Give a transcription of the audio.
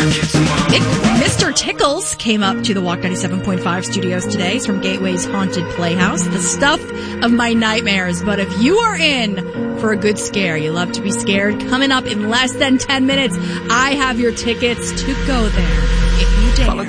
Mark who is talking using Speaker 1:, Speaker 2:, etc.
Speaker 1: Mr. Tickles came up to the Walk 97.5 studios today. It's from Gateway's Haunted Playhouse. The stuff of my nightmares. But if you are in for a good scare, you love to be scared, coming up in less than 10 minutes, I have your tickets to go there if you dare.